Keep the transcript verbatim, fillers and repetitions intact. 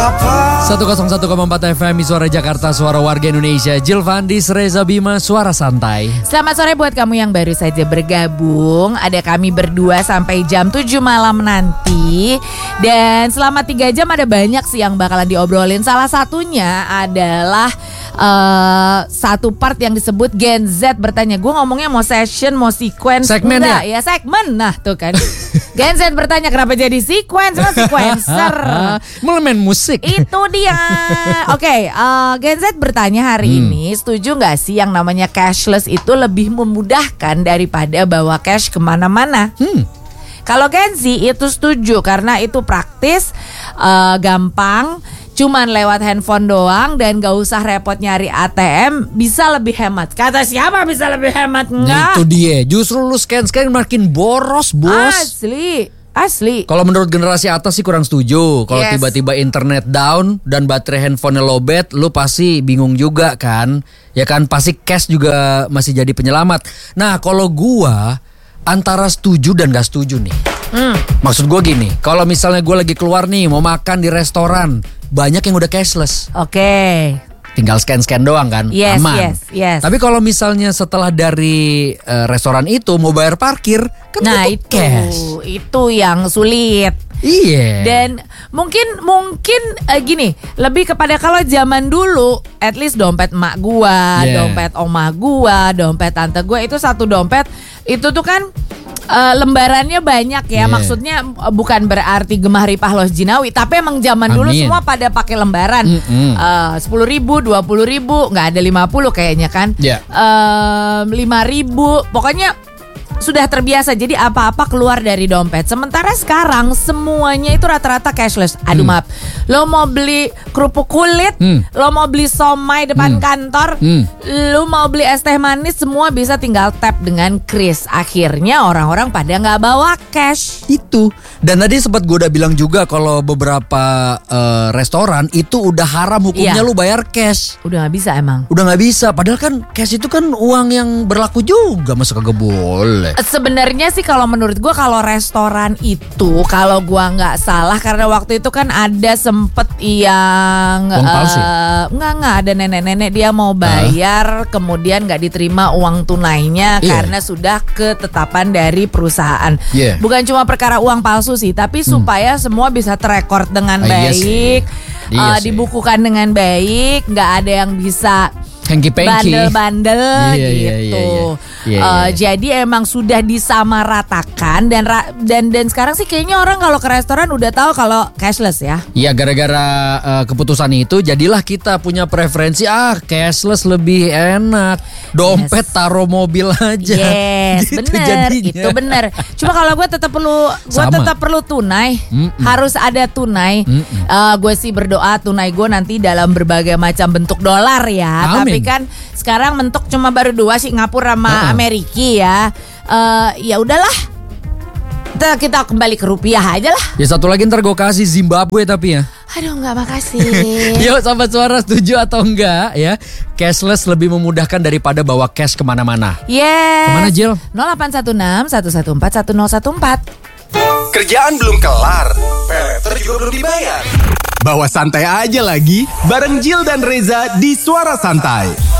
seratus satu koma empat F M Suara Jakarta, suara warga Indonesia. Jill Vandis, Reza Bima, Suara Santai. Selamat sore buat kamu yang baru saja bergabung. Ada kami berdua sampai jam tujuh malam nanti. Dan selama tiga jam ada banyak sih yang bakalan diobrolin. Salah satunya adalah uh, satu part yang disebut Gen Z bertanya. Gue ngomongnya mau session, mau sequence. Segmen enggak, ya? Ya segmen. Nah tuh kan. Gen Z bertanya kenapa jadi sequence sama sequencer. Mulai main musik. Itu dia. Oke, okay, uh, Gen Z bertanya hari hmm. ini, setuju gak sih yang namanya cashless itu lebih memudahkan daripada bawa cash kemana-mana? Hmm. Kalau Gen Z itu setuju karena itu praktis, uh, gampang, cuman lewat handphone doang dan gak usah repot nyari A T M, bisa lebih hemat. Kata siapa bisa lebih hemat? Enggak. Nah itu dia, justru lu scan-scan makin boros, bos. Asli. Asli. Kalau menurut generasi atas sih kurang setuju. Kalau yes. tiba-tiba internet down dan baterai handphonenya lowbat, lu pasti bingung juga kan? Ya kan, pasti cash juga masih jadi penyelamat. Nah kalau gua antara setuju dan gak setuju nih. Hmm. Maksud gua gini, kalau misalnya gua lagi keluar nih mau makan di restoran, banyak yang udah cashless. Oke. Okay. Tinggal scan-scan doang kan, yes, aman. Yes, yes. Tapi kalau misalnya setelah dari uh, restoran itu mau bayar parkir, kan nah itu itu, cash. Itu yang sulit. Iya. Dan mungkin mungkin uh, gini, lebih kepada kalau zaman dulu, at least dompet emak gua, yeah. dompet omah gua, dompet tante gua itu satu dompet itu tuh kan. Uh, lembarannya banyak ya, yeah. Maksudnya uh, bukan berarti gemah ripah los jinawi, tapi emang zaman Amin. Dulu semua pada pakai lembaran sepuluh ribu, dua puluh ribu, nggak ada lima puluh kayaknya kan, yeah. uh, lima ribu, pokoknya sudah terbiasa. Jadi apa-apa keluar dari dompet. Sementara sekarang semuanya itu rata-rata cashless. Aduh hmm. maaf, lo mau beli kerupuk kulit, hmm. lo mau beli somai depan hmm. kantor, hmm. lo mau beli es teh manis, semua bisa tinggal tap dengan kris. Akhirnya orang-orang pada nggak bawa cash. Itu. Dan tadi sempat gue udah bilang juga kalau beberapa uh, restoran itu udah haram hukumnya yeah. lu bayar cash. Udah nggak bisa emang. Udah nggak bisa. Padahal kan cash itu kan uang yang berlaku juga, masa kagak boleh. Sebenarnya sih kalau menurut gue kalau restoran itu kalau gue nggak salah karena waktu itu kan ada sempet yang uh, nggak nggak ada nenek-nenek dia mau bayar uh. kemudian nggak diterima uang tunainya yeah. karena sudah ketetapan dari perusahaan. Yeah. Bukan cuma perkara uang palsu sih, tapi hmm. supaya semua bisa terekord dengan uh, baik, yes. uh, yes, dibukukan yes. dengan baik, nggak ada yang bisa bandel-bandel yeah, gitu. Yeah, yeah, yeah. Yeah, yeah. Uh, jadi emang sudah disamaratakan dan ra- dan dan sekarang sih kayaknya orang kalau ke restoran udah tahu kalau cashless ya. Iya, gara-gara uh, keputusan itu jadilah kita punya preferensi ah cashless lebih enak. Dompet yes. taruh mobil aja. Yes, gitu bener. Jadinya. Itu bener. Cuma kalau gue tetap perlu gue tetap perlu tunai. Mm-mm. Harus ada tunai. Uh, gue sih berdoa tunai gue nanti dalam berbagai macam bentuk dolar ya. Amin. Tapi kan sekarang mentok cuma baru dua, Singapura sama uh-uh. Amerika ya. Uh, ya udahlah. Kita, kita kembali ke rupiah aja lah. Ya satu lagi ntar gue kasih Zimbabwe tapi ya. Aduh nggak makasih. Yuk Sobat Suara, setuju atau enggak ya? Cashless lebih memudahkan daripada bawa cash kemana-mana. Yes. Kemana Jill? nol delapan satu enam satu satu empat satu nol satu empat. Kerjaan belum kelar, peleter juga belum dibayar. Bawa santai aja lagi bareng Jill dan Reza di Suara Santai.